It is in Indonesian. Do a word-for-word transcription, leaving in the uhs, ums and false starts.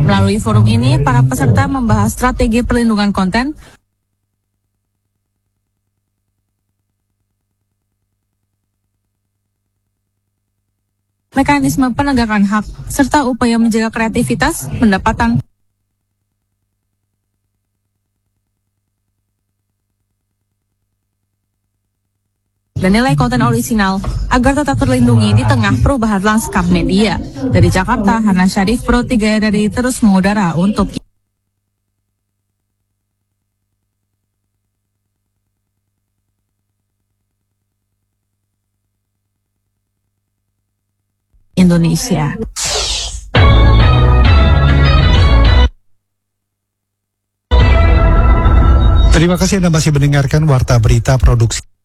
Melalui forum ini, para peserta membahas strategi perlindungan konten, mekanisme penegakan hak, serta upaya menjaga kreativitas, pendapatan, dan nilai konten orisinal agar tetap terlindungi di tengah perubahan lanskap media. Dari Jakarta, Hana Syarif, Pro tiga R R I terus mengudara untuk Indonesia. Terima kasih Anda masih mendengarkan Warta Berita Produksi